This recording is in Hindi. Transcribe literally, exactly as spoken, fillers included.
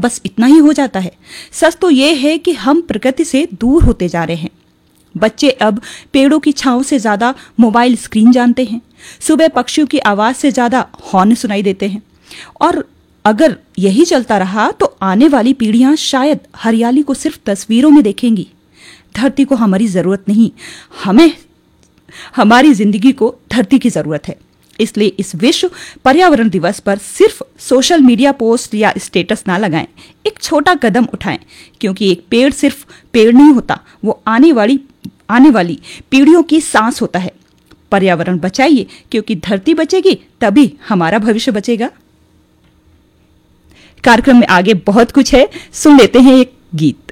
बस इतना ही हो जाता है। सच तो ये है कि हम प्रकृति से दूर होते जा रहे हैं। बच्चे अब पेड़ों की छांव से ज्यादा मोबाइल स्क्रीन जानते हैं। सुबह पक्षियों की आवाज से ज्यादा हॉर्न सुनाई देते हैं। और अगर यही चलता रहा तो आने वाली पीढ़ियां शायद हरियाली को सिर्फ तस्वीरों में देखेंगी। धरती को हमारी जरूरत नहीं, हमें हमारी जिंदगी को धरती की जरूरत है। इसलिए इस विश्व पर्यावरण दिवस पर सिर्फ सोशल मीडिया पोस्ट या स्टेटस ना लगाएं, एक छोटा कदम उठाएं, क्योंकि एक पेड़ सिर्फ पेड़ नहीं होता, वो आने वाली आने वाली पीढ़ियों की सांस होता है। पर्यावरण बचाइए, क्योंकि धरती बचेगी तभी हमारा भविष्य बचेगा। कार्यक्रम में आगे बहुत कुछ है, सुन लेते हैं एक गीत।